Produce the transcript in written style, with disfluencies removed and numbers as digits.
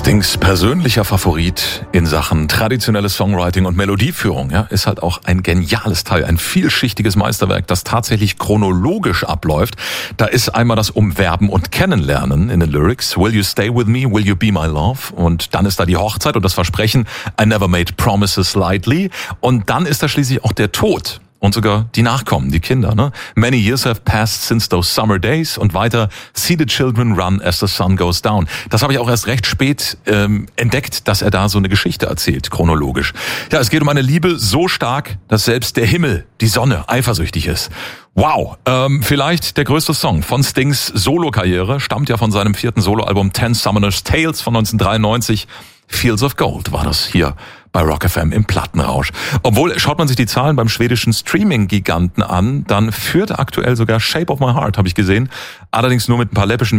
Stings persönlicher Favorit in Sachen traditionelles Songwriting und Melodieführung, ja, ist halt auch ein geniales Teil, ein vielschichtiges Meisterwerk, das tatsächlich chronologisch abläuft. Da ist einmal das Umwerben und Kennenlernen in den Lyrics. Will you stay with me? Will you be my love? Und dann ist da die Hochzeit und das Versprechen, I never made promises lightly. Und dann ist da schließlich auch der Tod. Und sogar die Nachkommen, die Kinder, ne? Many years have passed since those summer days. Und weiter, see the children run as the sun goes down. Das habe ich auch erst recht spät entdeckt, dass er da so eine Geschichte erzählt, chronologisch. Ja, es geht um eine Liebe so stark, dass selbst der Himmel, die Sonne, eifersüchtig ist. Wow, vielleicht der größte Song von Stings Solo-Karriere, stammt ja von seinem 4. Soloalbum Ten Summoners Tales von 1993. Fields of Gold war das hier bei Rock FM im Plattenrausch. Obwohl, schaut man sich die Zahlen beim schwedischen Streaming-Giganten an, dann führt aktuell sogar Shape of My Heart, habe ich gesehen, allerdings nur mit ein paar läppischen